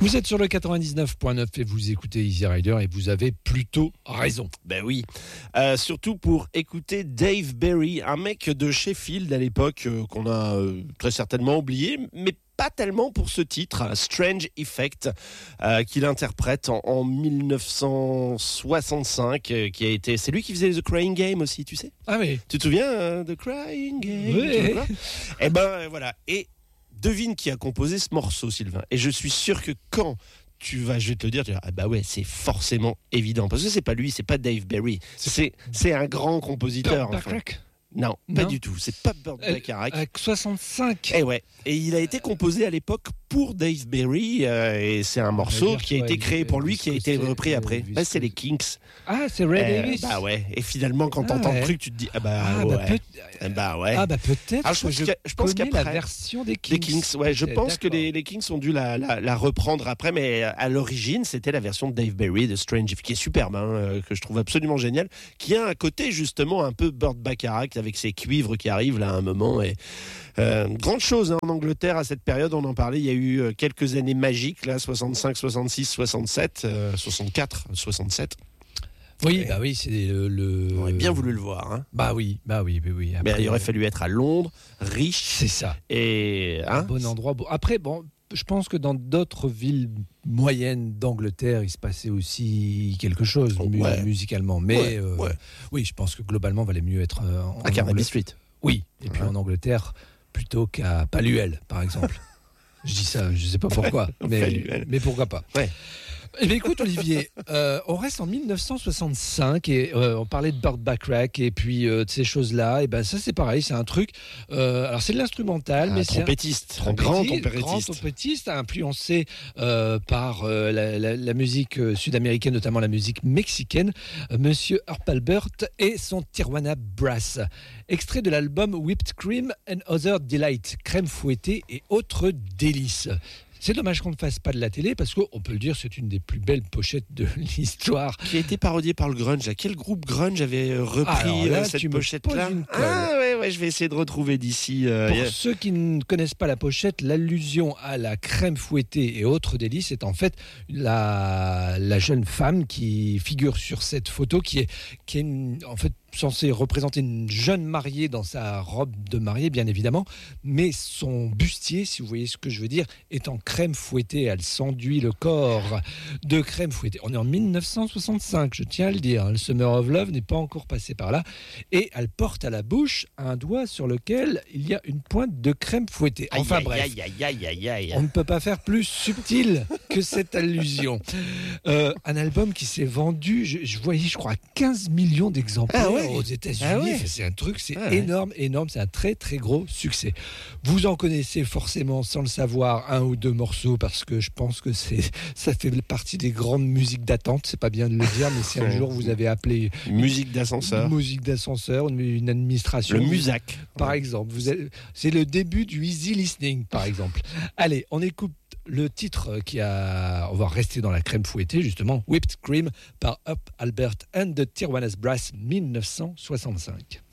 Vous êtes sur le 99.9 et vous écoutez Easy Rider et vous avez plutôt raison. Ben oui, surtout pour écouter Dave Berry, un mec de Sheffield à l'époque qu'on a très certainement oublié, mais pas tellement pour ce titre, Strange Effect, qu'il interprète en 1965, qui a été... C'est lui qui faisait The Crying Game aussi, tu sais ? Ah oui. Tu te souviens The Crying Game ? Oui. Eh ben voilà, et devine qui a composé ce morceau, Sylvain. Et je suis sûr que quand je vais te le dire, tu vas dire, ah bah ouais, c'est forcément évident. Parce que c'est pas lui, c'est pas Dave Berry. C'est un grand compositeur. Burt Bacharach ? Non, pas du tout. C'est pas Burt Bacharach. Avec 65. Et ouais. Et il a été composé à l'époque pour Dave Berry. Et c'est un morceau qui a été créé pour lui, qui a été repris après. Bah, c'est les Kinks. Ah, c'est Ray Davis. Bah ouais. Et finalement, quand t'entends le truc, tu te dis, ah bah ouais. Bah ouais. Ah bah peut-être. Alors, je pense qu'après la version des Kinks. Ouais, je pense que les Kinks ont dû la reprendre après, mais à l'origine, c'était la version de Dave Berry de Strange, qui est superbe, que je trouve absolument génial, qui a un côté justement un peu Burt Bacharach avec ses cuivres qui arrivent là à un moment. Et grande chose en Angleterre à cette période, on en parlait, il y a eu quelques années magiques là, 65, 66, 67, 64, 67. Oui, bah oui, c'est On aurait bien voulu le voir. Hein. Bah oui. Après, mais il aurait fallu être à Londres, riche. C'est ça. Et un bon endroit. Après, bon, je pense que dans d'autres villes moyennes d'Angleterre, il se passait aussi quelque chose musicalement. Mais oui, je pense que globalement, il valait mieux être à Carnaby Street. Oui, et puis en Angleterre, plutôt qu'à Paluel, par exemple. Je dis ça, je ne sais pas pourquoi, mais pourquoi pas. Ouais. Eh bien, écoute, Olivier, on reste en 1965 et on parlait de Burt Bacharach et puis de ces choses-là. Et ben ça, c'est pareil, c'est un truc. Alors, c'est de l'instrumental, mais c'est un grand trompettiste, influencé par la musique sud-américaine, notamment la musique mexicaine. Monsieur Herb Alpert et son Tijuana Brass. Extrait de l'album Whipped Cream and Other Delight, crème fouettée et autres délices. C'est dommage qu'on ne fasse pas de la télé parce qu'on peut le dire, c'est une des plus belles pochettes de l'histoire. Qui a été parodiée par le grunge. À quel groupe grunge avait repris cette pochette-là ? Je vais essayer de retrouver d'ici. Pour ceux qui ne connaissent pas la pochette, l'allusion à la crème fouettée et autres délices est en fait la jeune femme qui figure sur cette photo qui est en fait censée représenter une jeune mariée dans sa robe de mariée, bien évidemment, mais son bustier, si vous voyez ce que je veux dire, est en crème fouettée. Elle s'enduit le corps de crème fouettée. On est en 1965, je tiens à le dire. Le Summer of Love n'est pas encore passé par là. Et elle porte à la bouche un doigt sur lequel il y a une pointe de crème fouettée. Enfin bref, on ne peut pas faire plus subtil que cette allusion. Un album qui s'est vendu, je crois, 15 millions d'exemplaires. Aux États-Unis, c'est un truc, énorme, c'est un très très gros succès. Vous en connaissez forcément, sans le savoir, un ou deux morceaux parce que je pense que ça fait partie des grandes musiques d'attente. C'est pas bien de le dire, mais si un jour vous avez appelé musique d'ascenseur, une administration, le Musac, par exemple, c'est le début du easy listening, par exemple. Allez, on écoute le titre on va rester dans la crème fouettée, justement, Whipped Cream par Herb Alpert and the Tijuana Brass, 1965.